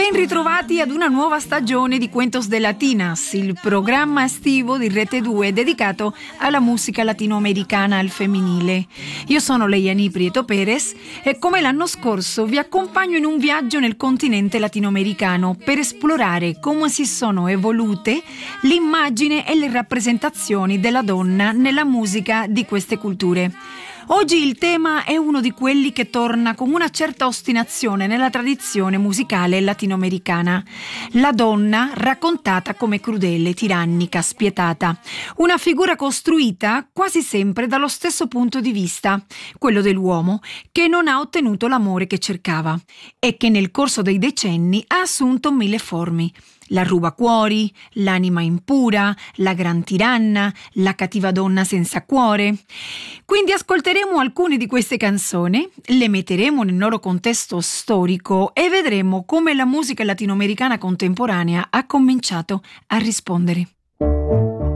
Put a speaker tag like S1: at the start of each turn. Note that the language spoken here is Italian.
S1: Ben ritrovati ad una nuova stagione di Cuentos de Latinas, il programma estivo di Rete 2 dedicato alla musica latinoamericana al femminile. Io sono Leiani Prieto Perez e come l'anno scorso vi accompagno in un viaggio nel continente latinoamericano per esplorare come si sono evolute l'immagine e le rappresentazioni della donna nella musica di queste culture. Oggi il tema è uno di quelli che torna con una certa ostinazione nella tradizione musicale latinoamericana. La donna raccontata come crudele, tirannica, spietata. Una figura costruita quasi sempre dallo stesso punto di vista, quello dell'uomo, che non ha ottenuto l'amore che cercava e che nel corso dei decenni ha assunto mille forme. La rubacuori, l'anima impura, la gran tiranna, la cattiva donna senza cuore. Quindi ascolteremo alcune di queste canzoni, le metteremo nel loro contesto storico e vedremo come la musica latinoamericana contemporanea ha cominciato a rispondere.